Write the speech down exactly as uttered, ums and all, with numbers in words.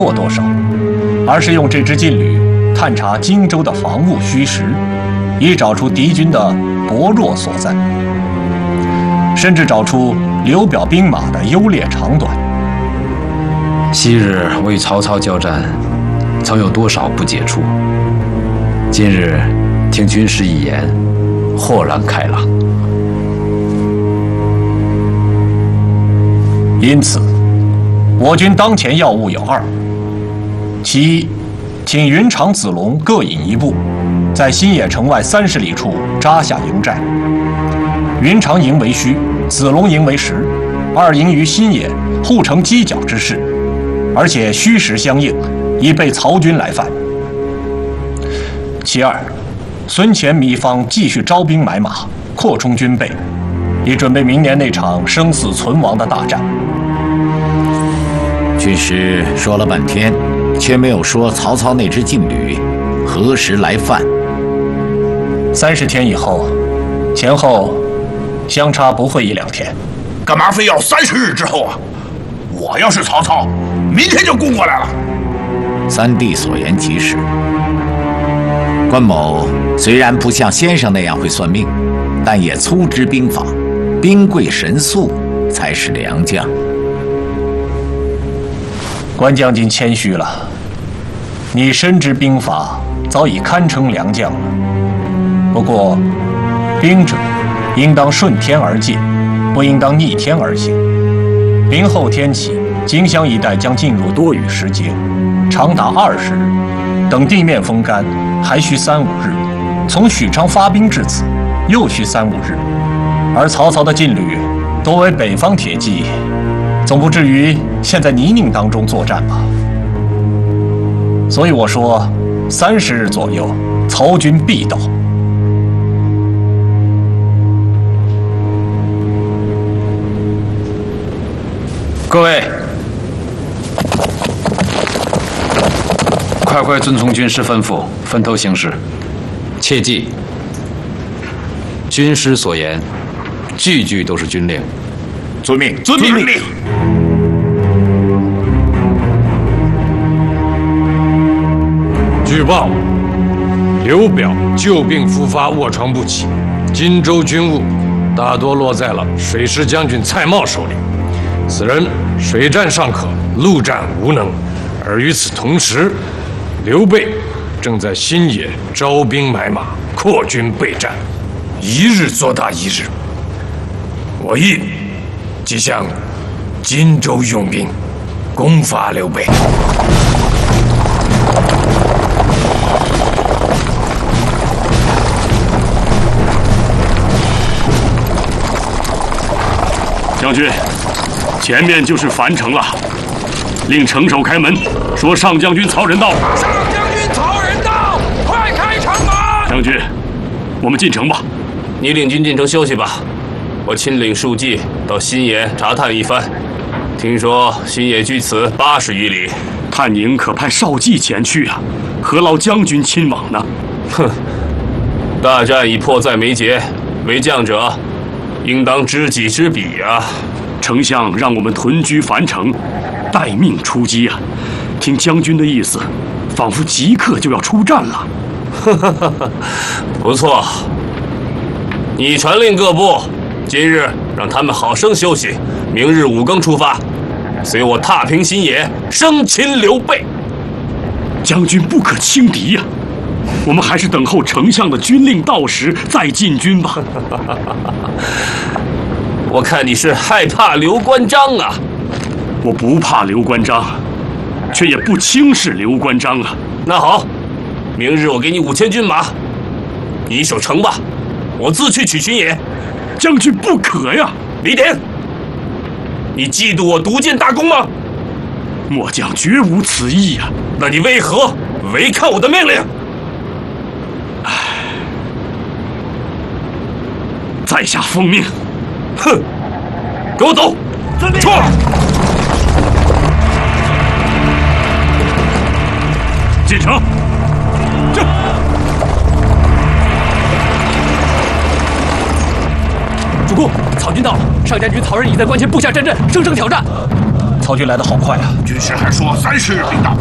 过多少，而是用这支劲旅探查荆州的防务虚实，以找出敌军的薄弱所在，甚至找出刘表兵马的优劣长短。 昔日我与曹操交战，曾有多少不解处？今日听军师一言，豁然开朗。 因此，我军当前要务有二：其一，请云长、子龙各引一部，在新野城外三十里处扎下营寨。云长营为虚，子龙营为实，二营于新野护城犄角之势，而且虚实相应，以备曹军来犯。其二，孙权、糜芳继续招兵买马，扩充军备，以准备明年那场生死存亡的大战。 军师说了半天，却没有说曹操那支劲旅何时来犯。 三十天以后，前后相差不会一两天。 干嘛非要三十日之后啊？我要是曹操，明天就攻过来了。 三弟所言极是。关某虽然不像先生那样会算命，但也粗知兵法，兵贵神速才是良将。 关将军谦虚了，你深知兵法，早已堪称良将了。不过，兵者应当顺天而进，不应当逆天而行。明后天起，荆襄一带将进入多雨时节，长达二十日。等地面风干，还需三五日。从许昌发兵至此，又需三五日。而曹操的劲旅多为北方铁骑，总不至于陷在泥泞当中作战吧？所以我说，三十日左右，曹军必到。 各位，快快遵从军师吩咐，分头行事。切记，军师所言，句句都是军令。 遵命，遵命。遵命。 据报，刘表旧病复发，卧床不起。荆州军务大多落在了水师将军蔡瑁手里。此人水战尚可，陆战无能。而与此同时，刘备正在新野招兵买马，扩军备战，一日做大一日。我意即向荆州用兵，攻伐刘备。 将军，前面就是樊城了，令城守开门，说上将军曹仁到。 上将军曹仁到，快开城门！ 将军，我们进城吧。 你领军进城休息吧，我亲领数骑到新野查探一番。听说新野距此八十余里， 探营可派少骑前去啊，何劳将军亲往呢？ 哼，大战已迫在眉睫，为将者应当知己知彼啊！ 丞相让我们屯居樊城，待命出击啊！听将军的意思，仿佛即刻就要出战了。 不错，你传令各部，今日让他们好生休息，明日五更出发，随我踏平新野，生擒刘备。 将军不可轻敌呀、啊！我们还是等候丞相的军令到时再进军吧。 我看你是害怕刘关张啊！ 我不怕刘关张，却也不轻视刘关张啊。 那好，明日我给你五千军马，你守城吧，我自去取新野。 将军不可呀！ 李典，你嫉妒我独建大功吗？ 末将绝无此意呀、啊。 那你为何违抗我的命令？ 唉，在下奉命。 哼，给我走！ 撤！进城！这。 主公，曹军到了，上将军曹仁已在关前布下战阵，声声挑战。 曹军来得好快啊！ 军师还说三十日必到。